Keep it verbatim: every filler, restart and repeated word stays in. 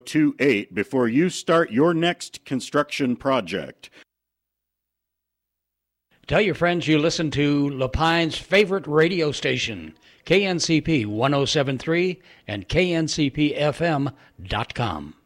two eight before you start your next construction project. Tell your friends you listen to La Pine's favorite radio station, K N C P one oh seven point three and K N C P F M dot com.